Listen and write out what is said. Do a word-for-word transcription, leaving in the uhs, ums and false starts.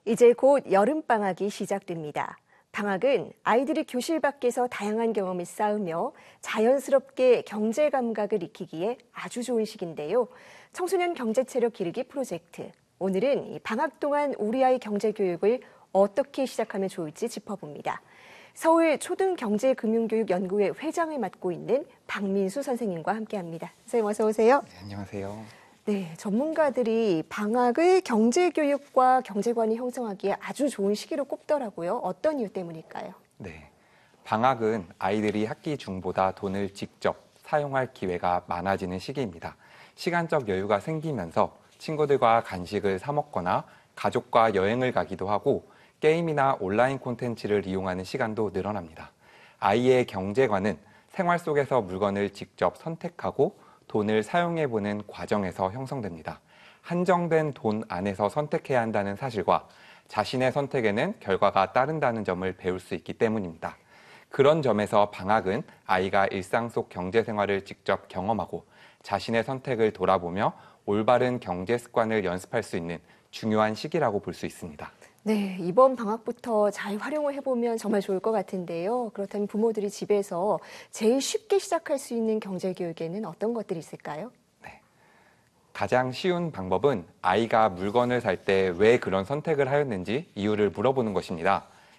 이제 곧 여름방학이 시작됩니다. 방학은 아이들이 교실 밖에서 다양한 경험을 쌓으며 자연스럽게 경제 감각을 익히기에 아주 좋은 시기인데요. 청소년 경제체력 기르기 프로젝트. 오늘은 이 방학 동안 우리 아이 경제교육을 어떻게 시작하면 좋을지 짚어봅니다. 서울 초등경제금융교육연구회 회장을 맡고 있는 박민수 선생님과 함께합니다. 선생님 어서 오세요. 네, 안녕하세요. 네, 전문가들이 방학을 경제교육과 경제관을 형성하기에 아주 좋은 시기로 꼽더라고요. 어떤 이유 때문일까요? 네, 방학은 아이들이 학기 중보다 돈을 직접 사용할 기회가 많아지는 시기입니다. 시간적 여유가 생기면서 친구들과 간식을 사 먹거나 가족과 여행을 가기도 하고 게임이나 온라인 콘텐츠를 이용하는 시간도 늘어납니다. 아이의 경제관은 생활 속에서 물건을 직접 선택하고 돈을 사용해보는 과정에서 형성됩니다. 한정된 돈 안에서 선택해야 한다는 사실과 자신의 선택에는 결과가 따른다는 점을 배울 수 있기 때문입니다. 그런 점에서 방학은 아이가 일상 속 경제 생활을 직접 경험하고 자신의 선택을 돌아보며 올바른 경제 습관을 연습할 수 있는 중요한 시기라고 볼 수 있습니다. 네, 이번 방학부터 잘 활용을 해보면 정말 좋을 것 같은데요. 그렇다면 부모들이 집에서 제일 쉽게 시작할 수 있는 경제교육에는 어떤 것들이 있을까요? 네, 가장 쉬운 방법은 아이가 물건을 살 때 왜 그런 선택을 하였는지 이유를 물어보는 것입니다.